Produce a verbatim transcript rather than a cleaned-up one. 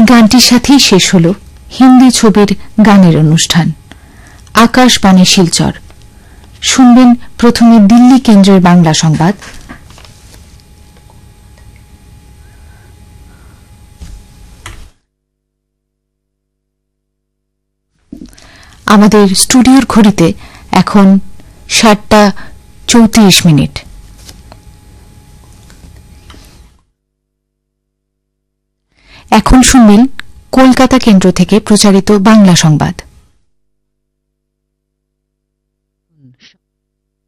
গানটির সাথেই শেষ হল হিন্দি ছবির গানের অনুষ্ঠান আকাশবাণী শিলচর। শুনবেন প্রথমে দিল্লি কেন্দ্রের বাংলা সংবাদ, আমাদের স্টুডিওর ঘড়িতে এখন সাতটা চৌত্রিশ মিনিট। এখন শুনবেন কলকাতা কেন্দ্র থেকে প্রচারিত বাংলা সংবাদ।